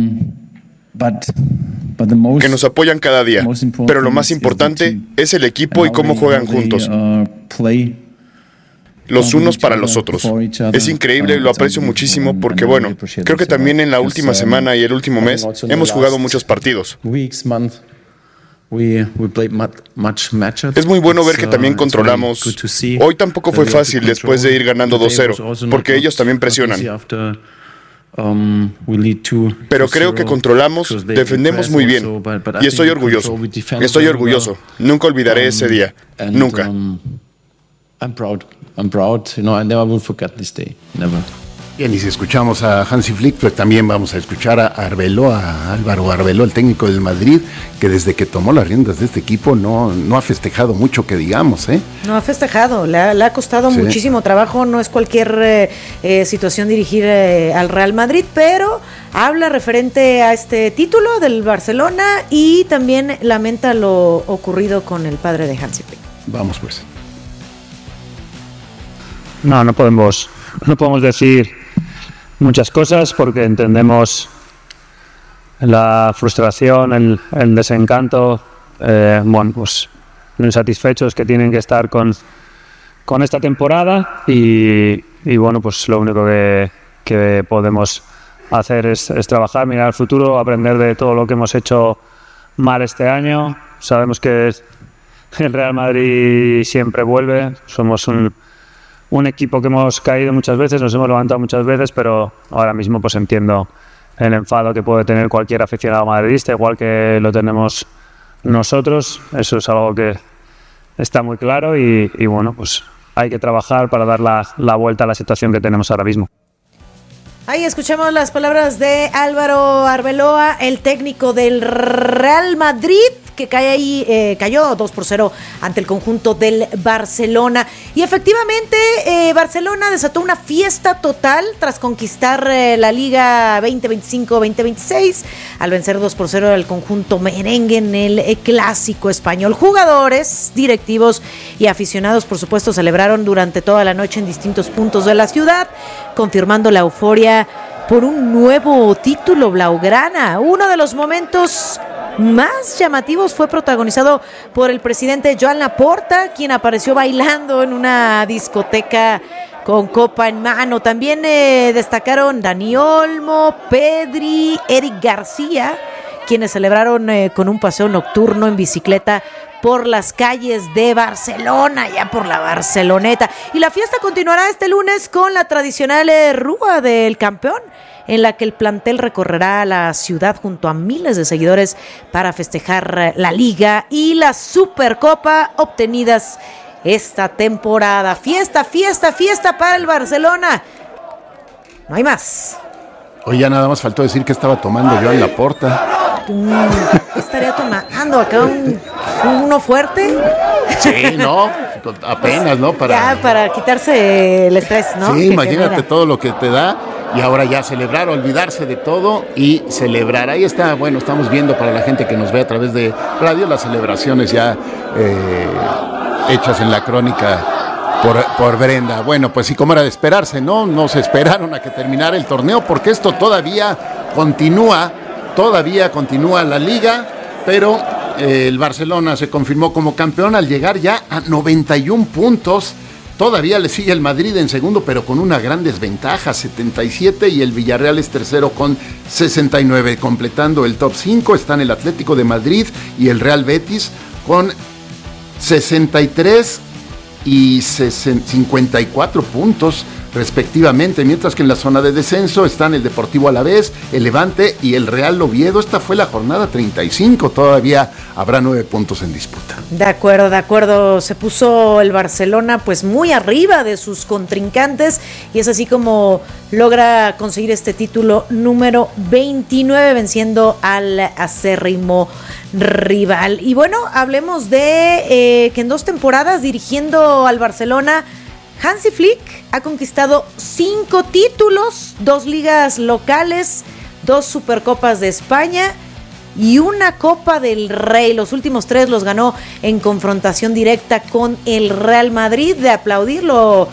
que nos apoyan cada día. Pero lo más importante es el equipo y cómo juegan juntos, los unos para los otros. Es increíble y lo aprecio muchísimo porque, bueno, creo que también en la última semana y el último mes hemos jugado muchos partidos. Es muy bueno ver que también controlamos. Hoy tampoco fue fácil después de ir ganando 2-0, porque ellos también presionan. Pero creo que controlamos, defendemos muy bien. Y estoy orgulloso. Estoy orgulloso. Nunca olvidaré ese día. Nunca. I'm proud. I never will forget this day. Never. Bien, y si escuchamos a Hansi Flick, pues también vamos a escuchar a Álvaro Arbeloa, el técnico del Madrid, que desde que tomó las riendas de este equipo no ha festejado mucho, que digamos, ¿eh? No ha festejado, le ha costado muchísimo trabajo, no es cualquier situación dirigir al Real Madrid, pero habla referente a este título del Barcelona y también lamenta lo ocurrido con el padre de Hansi Flick. Vamos pues. No podemos decir muchas cosas porque entendemos la frustración, el desencanto, pues lo insatisfechos que tienen que estar con esta temporada y bueno, pues lo único que podemos hacer es trabajar, mirar al futuro, aprender de todo lo que hemos hecho mal este año. Sabemos que el Real Madrid siempre vuelve, somos un equipo que hemos caído muchas veces, nos hemos levantado muchas veces, pero ahora mismo pues entiendo el enfado que puede tener cualquier aficionado madridista, igual que lo tenemos nosotros. Eso es algo que está muy claro y bueno, pues hay que trabajar para dar la vuelta a la situación que tenemos ahora mismo. Ahí escuchamos las palabras de Álvaro Arbeloa, el técnico del Real Madrid, que cayó 2-0 ante el conjunto del Barcelona. Y efectivamente, Barcelona desató una fiesta total tras conquistar la Liga 2025-2026 al vencer 2-0 al conjunto merengue en el Clásico español. Jugadores, directivos y aficionados, por supuesto, celebraron durante toda la noche en distintos puntos de la ciudad, confirmando la euforia por un nuevo título blaugrana. Uno de los momentos más llamativos fue protagonizado por el presidente Joan Laporta, quien apareció bailando en una discoteca con copa en mano. También destacaron Dani Olmo, Pedri, Eric García, quienes celebraron con un paseo nocturno en bicicleta por las calles de Barcelona, ya por la Barceloneta. Y la fiesta continuará este lunes con la tradicional Rúa del Campeón, en la que el plantel recorrerá la ciudad junto a miles de seguidores para festejar la Liga y la Supercopa obtenidas esta temporada. Fiesta, fiesta, fiesta para el Barcelona. No hay más. Hoy ya nada más faltó decir que estaba tomando Joan Laporta. ¿Qué estaría tomando acá? ¿Uno fuerte? Sí, no, apenas, ¿no? Para quitarse el estrés, ¿no? Sí, imagínate todo lo que te da. Y ahora ya celebrar, olvidarse de todo y celebrar. Ahí está, bueno, estamos viendo para la gente que nos ve a través de radio las celebraciones ya hechas en la crónica por Brenda. Bueno, pues sí, como era de esperarse, ¿no? No se esperaron a que terminara el torneo porque esto todavía continúa la liga, pero el Barcelona se confirmó como campeón al llegar ya a 91 puntos. Todavía le sigue el Madrid en segundo, pero con una gran desventaja, 77, y el Villarreal es tercero con 69. Completando el top 5 están el Atlético de Madrid y el Real Betis con 63 y 54 puntos respectivamente, mientras que en la zona de descenso están el Deportivo Alavés, el Levante y el Real Oviedo. Esta fue la jornada 35, todavía habrá 9 puntos en disputa. De acuerdo, se puso el Barcelona pues muy arriba de sus contrincantes y es así como logra conseguir este título número 29 venciendo al acérrimo rival. Y bueno, hablemos de que en 2 temporadas dirigiendo al Barcelona, Hansi Flick ha conquistado 5 títulos, 2 ligas locales, 2 Supercopas de España y una Copa del Rey. Los últimos 3 los ganó en confrontación directa con el Real Madrid. De aplaudir lo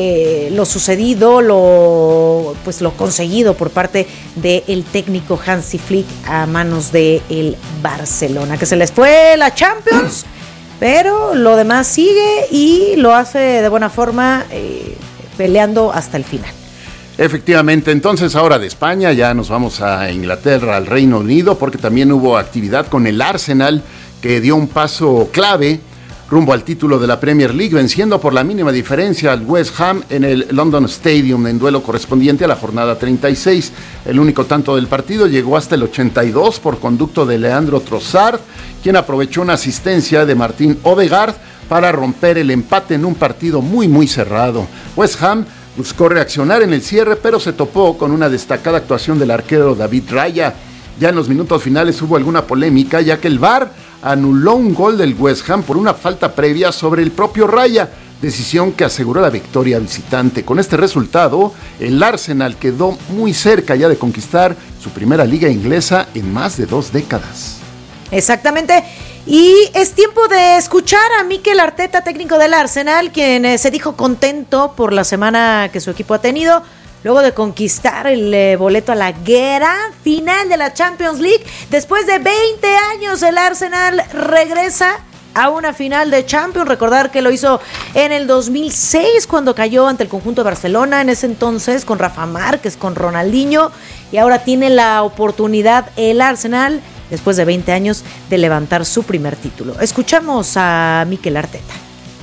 sucedido, lo conseguido por parte del técnico Hansi Flick a manos del Barcelona, que se les fue la Champions. Pero lo demás sigue y lo hace de buena forma, peleando hasta el final. Efectivamente, entonces ahora de España ya nos vamos a Inglaterra, al Reino Unido, porque también hubo actividad con el Arsenal, que dio un paso clave rumbo al título de la Premier League, venciendo por la mínima diferencia al West Ham en el London Stadium en duelo correspondiente a la jornada 36. El único tanto del partido llegó hasta el 82 por conducto de Leandro Trossard, quien aprovechó una asistencia de Martín Odegaard para romper el empate en un partido muy cerrado. West Ham buscó reaccionar en el cierre, pero se topó con una destacada actuación del arquero David Raya. Ya en los minutos finales hubo alguna polémica, ya que el VAR anuló un gol del West Ham por una falta previa sobre el propio Raya, decisión que aseguró la victoria visitante. Con este resultado, el Arsenal quedó muy cerca ya de conquistar su primera liga inglesa en más de 2 décadas. Exactamente. Y es tiempo de escuchar a Mikel Arteta, técnico del Arsenal, quien se dijo contento por la semana que su equipo ha tenido, luego de conquistar el boleto a la gran final de la Champions League. Después de 20 años, el Arsenal regresa a una final de Champions. Recordar que lo hizo en el 2006, cuando cayó ante el conjunto de Barcelona, en ese entonces con Rafa Márquez, con Ronaldinho, y ahora tiene la oportunidad el Arsenal, después de 20 años, de levantar su primer título. Escuchamos a Mikel Arteta.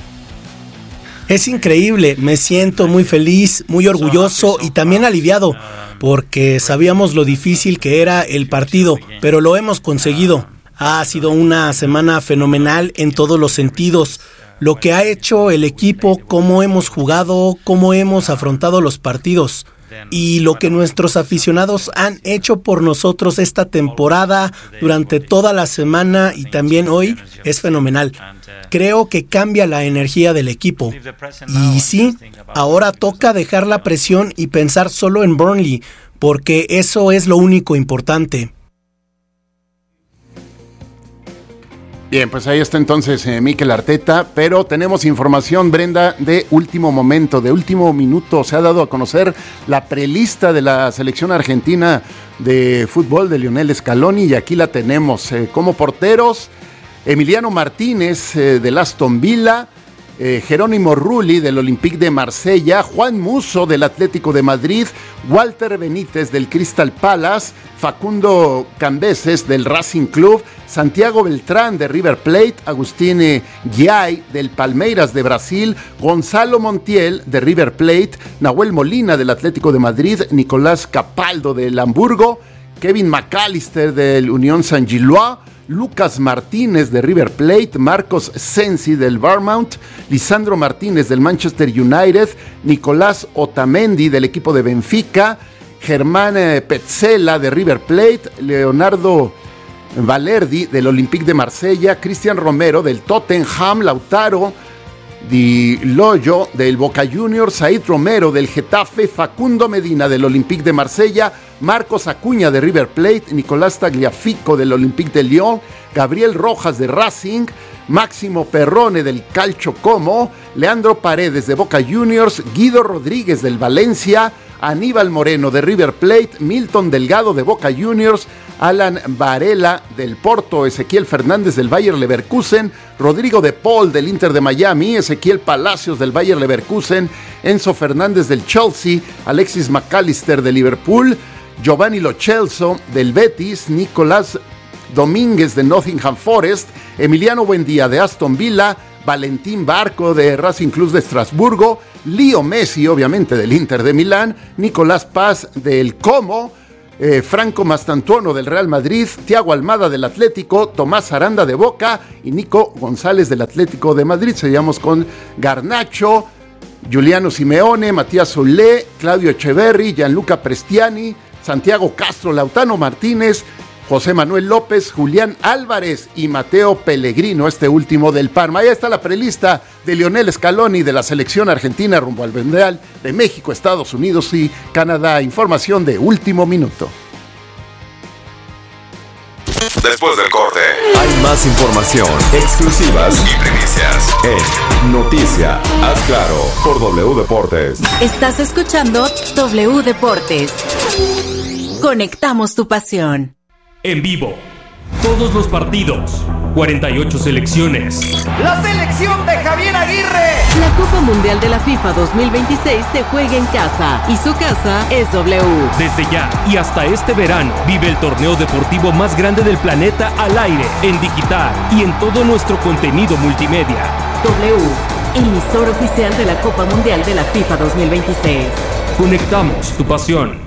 Es increíble, me siento muy feliz, muy orgulloso y también aliviado, porque sabíamos lo difícil que era el partido, pero lo hemos conseguido. Ha sido una semana fenomenal en todos los sentidos. Lo que ha hecho el equipo, cómo hemos jugado, cómo hemos afrontado los partidos. Y lo que nuestros aficionados han hecho por nosotros esta temporada, durante toda la semana y también hoy, es fenomenal. Creo que cambia la energía del equipo. Y sí, ahora toca dejar la presión y pensar solo en Burnley, porque eso es lo único importante. Bien, pues ahí está entonces Mikel Arteta, pero tenemos información, Brenda, de último momento, de último minuto. Se ha dado a conocer la prelista de la selección argentina de fútbol de Lionel Scaloni, y aquí la tenemos. Como porteros, Emiliano Martínez del Aston Villa, Jerónimo Rulli del Olympique de Marsella, Juan Musso del Atlético de Madrid, Walter Benítez del Crystal Palace, Facundo Cambeses del Racing Club, Santiago Beltrán de River Plate, Agustín Giai del Palmeiras de Brasil, Gonzalo Montiel de River Plate, Nahuel Molina del Atlético de Madrid, Nicolás Capaldo del Hamburgo, Kevin McAllister del Unión Saint-Gilloise, Lucas Martínez de River Plate, Marcos Sensi del Bournemouth, Lisandro Martínez del Manchester United, Nicolás Otamendi del equipo de Benfica, Germán Petzela de River Plate, Leonardo Valerdi del Olympique de Marsella, Cristian Romero del Tottenham, Lautaro Di Loyo del Boca Juniors, Said Romero del Getafe, Facundo Medina del Olympique de Marsella, Marcos Acuña de River Plate, Nicolás Tagliafico del Olympique de Lyon, Gabriel Rojas de Racing, Máximo Perrone del Calcio Como, Leandro Paredes de Boca Juniors, Guido Rodríguez del Valencia, Aníbal Moreno de River Plate, Milton Delgado de Boca Juniors, Alan Varela del Porto, Ezequiel Fernández del Bayer Leverkusen, Rodrigo de Paul del Inter de Miami, Ezequiel Palacios del Bayer Leverkusen, Enzo Fernández del Chelsea, Alexis McAllister de Liverpool, Giovanni Lo Celso del Betis, Nicolás Domínguez de Nottingham Forest, Emiliano Buendía de Aston Villa, Valentín Barco de Racing Club de Estrasburgo, Leo Messi, obviamente, del Inter de Milán, Nicolás Paz del Como, Franco Mastantuono del Real Madrid, Thiago Almada del Atlético, Tomás Aranda de Boca y Nico González del Atlético de Madrid. Seguimos con Garnacho, Giuliano Simeone, Matías Solé, Claudio Echeverri, Gianluca Prestiani, Santiago Castro, Lautaro Martínez, José Manuel López, Julián Álvarez y Mateo Pellegrino, este último del Parma. Ahí está la prelista de Lionel Scaloni de la selección argentina rumbo al Mundial de México, Estados Unidos y Canadá. Información de último minuto. Después del corte, hay más información, exclusivas y primicias en Noticia, haz claro, por W Deportes. Estás escuchando W Deportes. Conectamos tu pasión. En vivo, todos los partidos, 48 selecciones. ¡La selección de Javier Aguirre! La Copa Mundial de la FIFA 2026 se juega en casa y su casa es W. Desde ya y hasta este verano, vive el torneo deportivo más grande del planeta al aire, en digital y en todo nuestro contenido multimedia. W, emisor oficial de la Copa Mundial de la FIFA 2026. Conectamos tu pasión.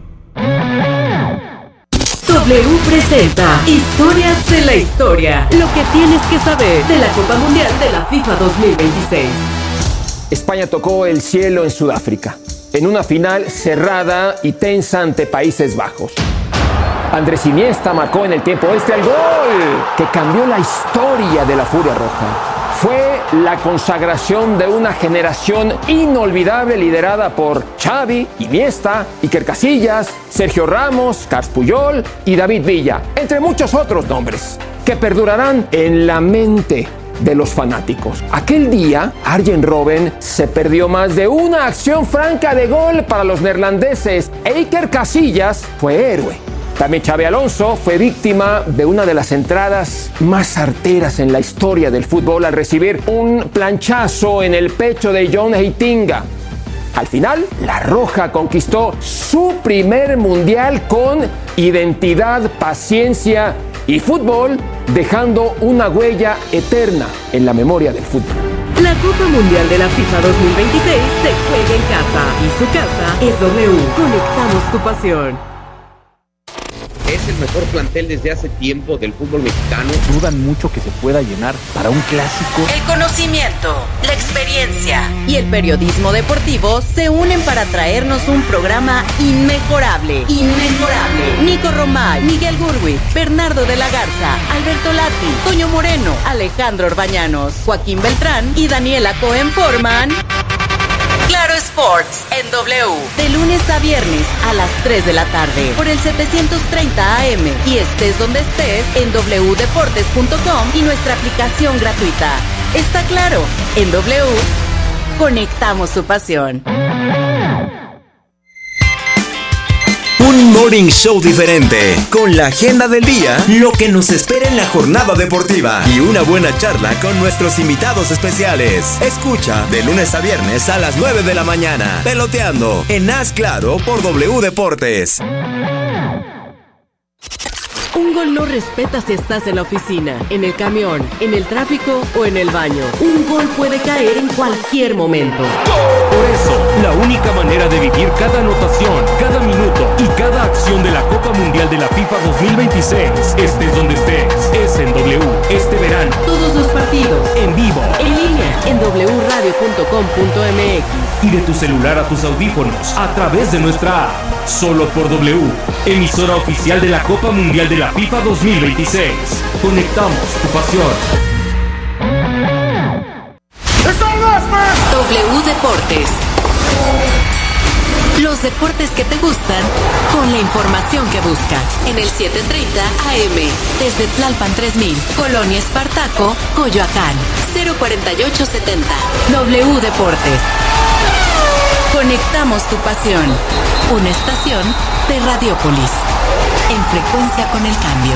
W presenta Historias de la Historia. Lo que tienes que saber de la Copa Mundial de la FIFA 2026. España tocó el cielo en Sudáfrica, en una final cerrada y tensa ante Países Bajos. Andrés Iniesta marcó en el tiempo extra el gol que cambió la historia de la Furia Roja. Fue la consagración de una generación inolvidable liderada por Xavi, Iniesta, Iker Casillas, Sergio Ramos, Carles Puyol y David Villa, entre muchos otros nombres, que perdurarán en la mente de los fanáticos. Aquel día, Arjen Robben se perdió más de una acción franca de gol para los neerlandeses e Iker Casillas fue héroe. También Xabi Alonso fue víctima de una de las entradas más arteras en la historia del fútbol al recibir un planchazo en el pecho de John Heitinga. Al final, la Roja conquistó su primer mundial con identidad, paciencia y fútbol, dejando una huella eterna en la memoria del fútbol. La Copa Mundial de la FIFA 2026 se juega en casa y su casa es W. Conectamos tu pasión. Es el mejor plantel desde hace tiempo del fútbol mexicano. Dudan mucho que se pueda llenar para un clásico. El conocimiento, la experiencia y el periodismo deportivo se unen para traernos un programa inmejorable. Nico Romay, Miguel Gurwitz, Bernardo de la Garza, Alberto Lati, Toño Moreno, Alejandro Orbañanos, Joaquín Beltrán y Daniela Cohen forman Claro Sports en W, de lunes a viernes a las 3 de la tarde por el 730 AM y estés donde estés en wdeportes.com y nuestra aplicación gratuita. Está claro, en W conectamos tu pasión. Un morning show diferente, con la agenda del día, lo que nos espera en la jornada deportiva y una buena charla con nuestros invitados especiales. Escucha de lunes a viernes a las 9 de la mañana, Peloteando, en Haz Claro por W Deportes. Un gol no respeta si estás en la oficina, en el camión, en el tráfico o en el baño. Un gol puede caer en cualquier momento. Por eso, la única manera de vivir cada anotación, cada minuto y cada acción de la Copa Mundial de la FIFA 2026, estés donde estés, es en W este verano. Todos los partidos, en vivo, en línea en wradio.com.mx. Y de tu celular a tus audífonos a través de nuestra app. Solo por W, emisora oficial de la Copa Mundial de la FIFA 2026. Conectamos tu pasión. W Deportes. Los deportes que te gustan con la información que buscas. En el 730 AM. Desde Tlalpan 3000, Colonia Espartaco, Coyoacán. 04870. W Deportes. Conectamos tu pasión. Una estación de Radiopolis. En frecuencia con el cambio.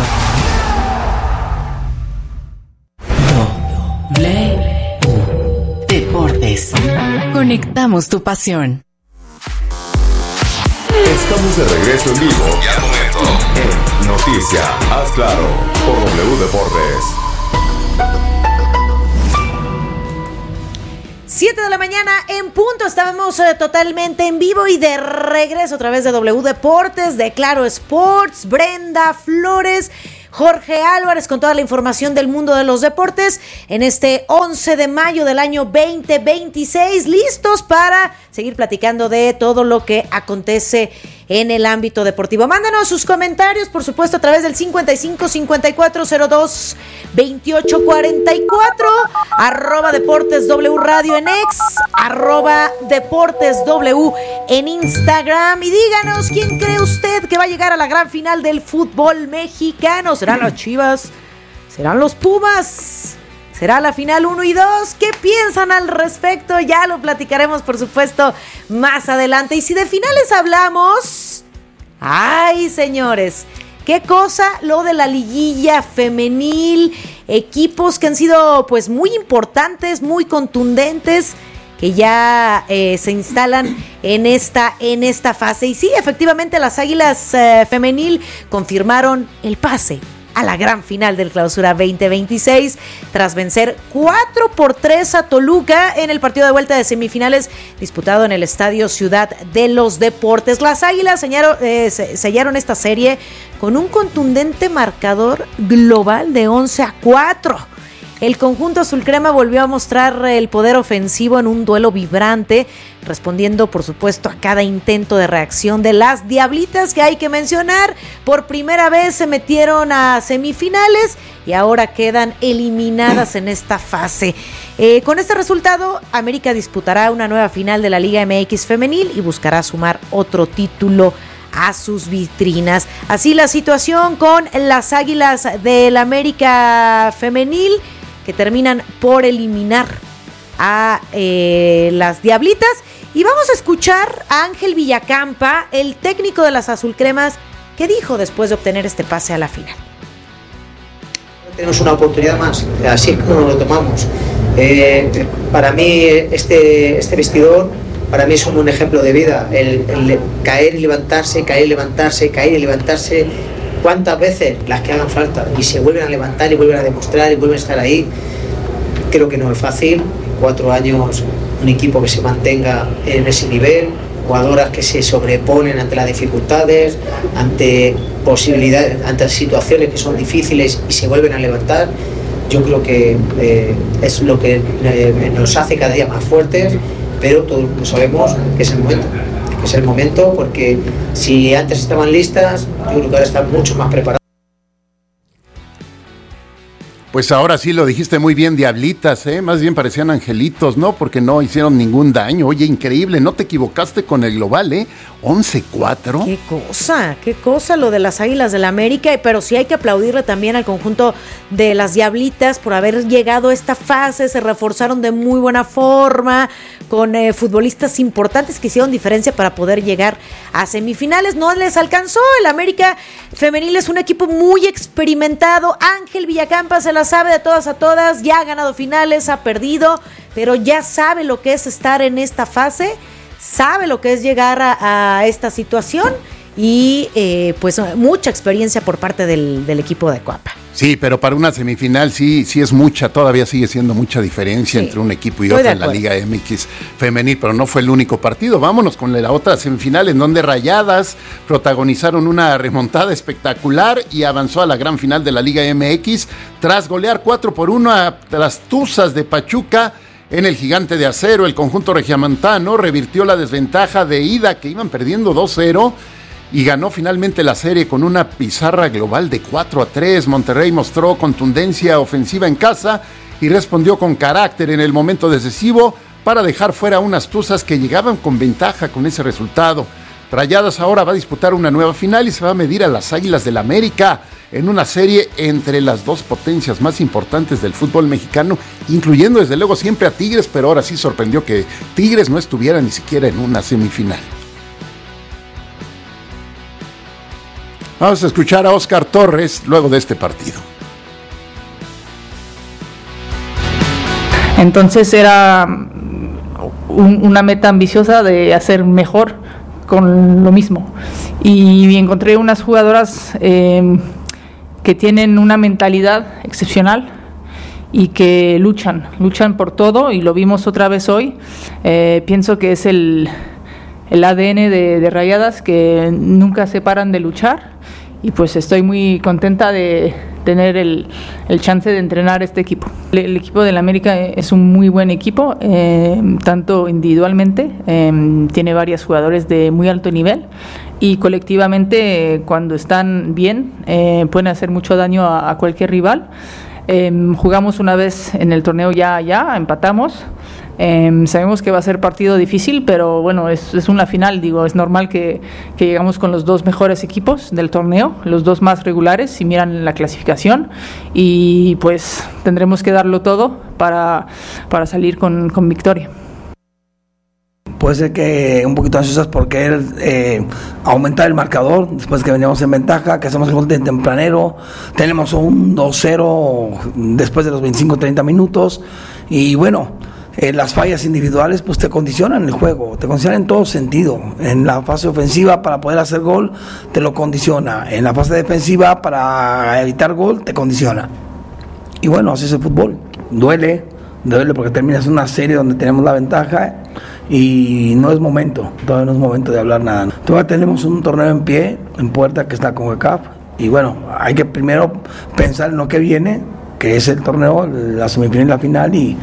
W Deportes. Conectamos tu pasión. Estamos de regreso en vivo y al momento en Noticia, haz claro, por W Deportes. 7 de la mañana en punto, estábamos totalmente en vivo y de regreso a través de W Deportes, de Claro Sports, Brenda Flores, Jorge Álvarez con toda la información del mundo de los deportes en este 11 de mayo del año 2026, listos para seguir platicando de todo lo que acontece en el ámbito deportivo. Mándanos sus comentarios, por supuesto, a través del 55 54 02 28 44, @Deportes W Radio en X, @Deportes W en Instagram. Y díganos, ¿quién cree usted que va a llegar a la gran final del fútbol mexicano? ¿Serán las Chivas? ¿Serán los Pumas? ¿Será la final 1 y 2? ¿Qué piensan al respecto? Ya lo platicaremos, por supuesto, más adelante. Y si de finales hablamos... ¡Ay, señores! ¿Qué cosa lo de la liguilla femenil? Equipos que han sido pues muy importantes, muy contundentes, que ya se instalan en esta fase. Y sí, efectivamente, las Águilas femenil confirmaron el pase a la gran final del Clausura 2026 tras vencer 4-3 a Toluca en el partido de vuelta de semifinales disputado en el Estadio Ciudad de los Deportes. Las Águilas sellaron esta serie con un contundente marcador global de 11-4. El conjunto azulcrema volvió a mostrar el poder ofensivo en un duelo vibrante, respondiendo por supuesto a cada intento de reacción de las Diablitas, que hay que mencionar, por primera vez se metieron a semifinales y ahora quedan eliminadas en esta fase. Con este resultado, América disputará una nueva final de la Liga MX femenil y buscará sumar otro título a sus vitrinas. Así la situación con las Águilas del América femenil, que terminan por eliminar a las Diablitas. Y vamos a escuchar a Ángel Villacampa, el técnico de las azulcremas, que dijo después de obtener este pase a la final. Tenemos una oportunidad más, así es como lo tomamos. Para mí este vestidor, para mí es un ejemplo de vida, el caer y levantarse, caer y levantarse, caer y levantarse. ¿Cuántas veces? Las que hagan falta, y se vuelven a levantar y vuelven a demostrar y vuelven a estar ahí. Creo que no es fácil, 4 años, un equipo que se mantenga en ese nivel, jugadoras que se sobreponen ante las dificultades, ante posibilidades, ante situaciones que son difíciles y se vuelven a levantar. Yo creo que es lo que nos hace cada día más fuertes, pero todos sabemos que es el momento. Es el momento, porque si antes estaban listas, yo creo que ahora están mucho más preparadas. Pues ahora sí lo dijiste muy bien, Diablitas, más bien parecían angelitos, ¿no? Porque no hicieron ningún daño. Oye, increíble, no te equivocaste con el global, 11-4. Qué cosa lo de las Águilas del América, pero sí hay que aplaudirle también al conjunto de las Diablitas por haber llegado a esta fase. Se reforzaron de muy buena forma, con futbolistas importantes que hicieron diferencia para poder llegar a semifinales. No les alcanzó, el América femenil es un equipo muy experimentado. Ángel Villacampa se la sabe de todas a todas, ya ha ganado finales, ha perdido, pero ya sabe lo que es estar en esta fase, sabe lo que es llegar a esta situación y pues mucha experiencia por parte del equipo de Coapa. Sí, pero para una semifinal sí es mucha, todavía sigue siendo mucha diferencia entre un equipo y otro en la Liga MX femenil, pero no fue el único partido. Vámonos con la otra semifinal, en donde Rayadas protagonizaron una remontada espectacular y avanzó a la gran final de la Liga MX tras golear 4-1 a las Tuzas de Pachuca En el Gigante de Acero, el conjunto regiomontano revirtió la desventaja de ida, que iban perdiendo 2-0, y ganó finalmente la serie con una pizarra global de 4-3. Monterrey mostró contundencia ofensiva en casa y respondió con carácter en el momento decisivo para dejar fuera unas Tuzas que llegaban con ventaja con ese resultado. Rayadas ahora va a disputar una nueva final y se va a medir a las Águilas del América en una serie entre las dos potencias más importantes del fútbol mexicano, incluyendo desde luego siempre a Tigres, pero ahora sí sorprendió que Tigres no estuviera ni siquiera en una semifinal. Vamos a escuchar a Óscar Torres luego de este partido. Entonces era una meta ambiciosa de hacer mejor con lo mismo. Y encontré unas jugadoras que tienen una mentalidad excepcional y que luchan por todo, y lo vimos otra vez hoy. Pienso que es el ADN de Rayadas, que nunca se paran de luchar, y pues estoy muy contenta de tener el chance de entrenar este equipo. El equipo del América es un muy buen equipo, tanto individualmente, tiene varios jugadores de muy alto nivel, y colectivamente cuando están bien pueden hacer mucho daño a cualquier rival. Jugamos una vez en el torneo ya empatamos. Sabemos que va a ser partido difícil, pero bueno, es una final, digo, es normal que llegamos con los dos mejores equipos del torneo, los dos más regulares, si miran la clasificación, y pues tendremos que darlo todo para salir con victoria. Puede ser que un poquito ansiosas por querer aumentar el marcador después que veníamos en ventaja, que hacemos el gol de tempranero, tenemos un 2-0 después de los 25-30 minutos, y bueno, las fallas individuales pues te condicionan el juego, te condicionan en todo sentido. En la fase ofensiva para poder hacer gol te lo condiciona, en la fase defensiva para evitar gol te condiciona. Y bueno, así es el fútbol, duele porque terminas una serie donde tenemos la ventaja y no es momento, todavía no es momento de hablar nada. Todavía tenemos un torneo en pie, en puerta, que está con CONCACAF, y bueno, hay que primero pensar en lo que viene, que es el torneo, la semifinal y la final, y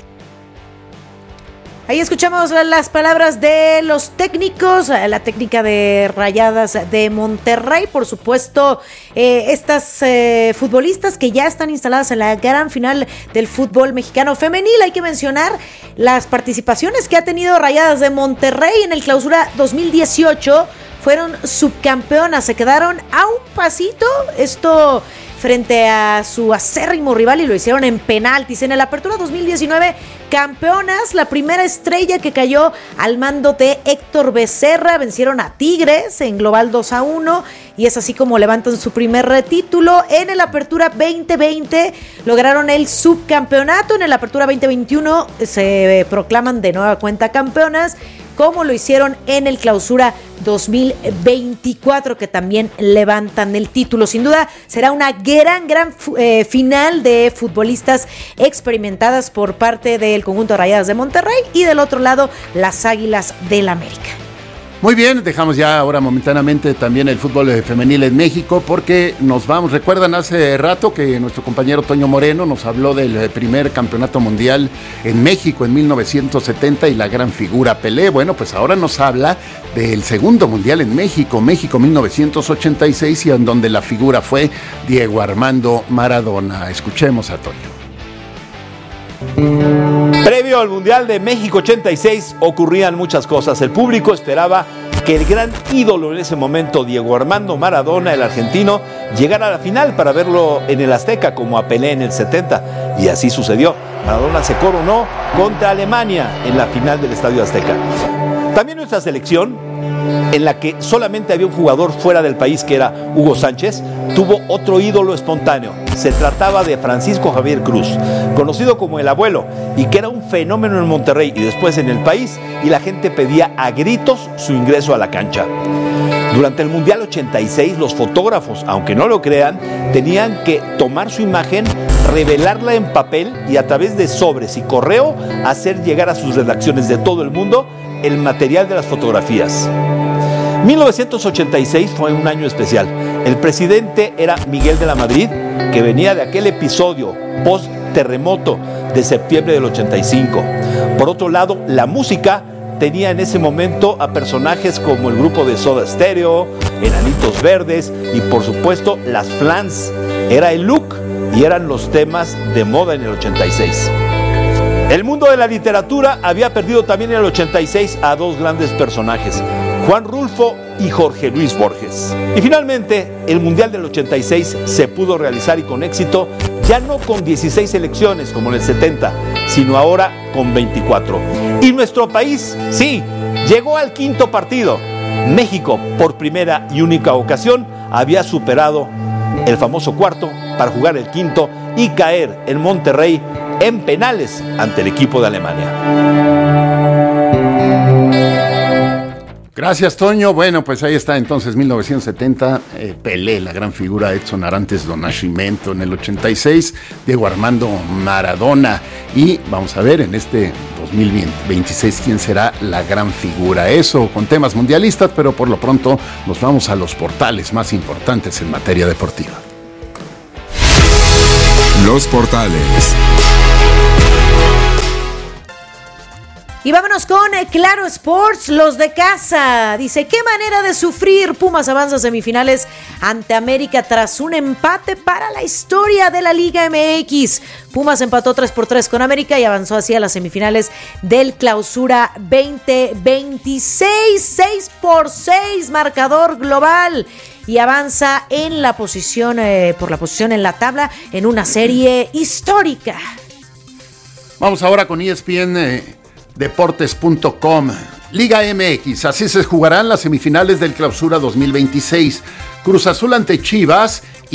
ahí escuchamos las palabras de los técnicos, la técnica de Rayadas de Monterrey, por supuesto, estas futbolistas que ya están instaladas en la gran final del fútbol mexicano femenil. Hay que mencionar las participaciones que ha tenido Rayadas de Monterrey en el Clausura 2018. Fueron subcampeonas, se quedaron a un pasito, esto frente a su acérrimo rival, y lo hicieron en penaltis. En el Apertura 2019, campeonas, la primera estrella que cayó al mando de Héctor Becerra, vencieron a Tigres en global 2-1, y es así como levantan su primer título. En el Apertura 2020 lograron el subcampeonato, en el Apertura 2021 se proclaman de nueva cuenta campeonas, como lo hicieron en el Clausura 2024, que también levantan el título. Sin duda será una gran final de futbolistas experimentadas por parte del conjunto de Rayadas de Monterrey, y del otro lado las Águilas del América. Muy bien, dejamos ya ahora momentáneamente también el fútbol femenil en México, porque nos vamos. Recuerdan hace rato que nuestro compañero Toño Moreno nos habló del primer campeonato mundial en México en 1970 y la gran figura Pelé. Bueno, pues ahora nos habla del segundo mundial en México 1986, y en donde la figura fue Diego Armando Maradona. Escuchemos a Toño. Previo al Mundial de México 86 ocurrían muchas cosas. El público esperaba que el gran ídolo en ese momento, Diego Armando Maradona, el argentino, llegara a la final para verlo en el Azteca, como a Pelé en el 70. Y así sucedió. Maradona se coronó contra Alemania en la final del Estadio Azteca. También nuestra selección, en la que solamente había un jugador fuera del país, que era Hugo Sánchez, tuvo otro ídolo espontáneo. Se trataba de Francisco Javier Cruz, conocido como el Abuelo, y que era un fenómeno en Monterrey y después en el país, y la gente pedía a gritos su ingreso a la cancha. Durante el Mundial 86, los fotógrafos, aunque no lo crean, tenían que tomar su imagen, revelarla en papel y a través de sobres y correo hacer llegar a sus redacciones de todo el mundo el material de las fotografías. 1986 fue un año especial. El presidente era Miguel de la Madrid, que venía de aquel episodio post-terremoto de septiembre del 85. Por otro lado, la música tenía en ese momento a personajes como el grupo de Soda Stereo, Enanitos Verdes y por supuesto las Flans. Era el look y eran los temas de moda en el 86. El mundo de la literatura había perdido también en el 86 a dos grandes personajes, Juan Rulfo y Jorge Luis Borges. Y finalmente, el Mundial del 86 se pudo realizar y con éxito, ya no con 16 selecciones como en el 70, sino ahora con 24. Y nuestro país, sí, llegó al quinto partido. México, por primera y única ocasión, había superado el famoso cuarto para jugar el quinto y caer en Monterrey en penales ante el equipo de Alemania. Gracias, Toño. Bueno, pues ahí está entonces 1970, Pelé, la gran figura, Edson Arantes do Nascimento. En el 86, Diego Armando Maradona. Y vamos a ver en este 2026 quién será la gran figura. Eso con temas mundialistas, pero por lo pronto nos vamos a los portales más importantes en materia deportiva. Los portales. Y vámonos con Claro Sports, los de casa. Dice, qué manera de sufrir. Pumas avanza a semifinales ante América tras un empate para la historia de la Liga MX. Pumas empató 3-3 con América y avanzó así a las semifinales del Clausura 2026. 6-6 marcador global. Y avanza en la posición, por la posición en la tabla en una serie histórica. Vamos ahora con ESPN Deportes.com. Liga MX, así se jugarán las semifinales del Clausura 2026. Cruz Azul ante Chivas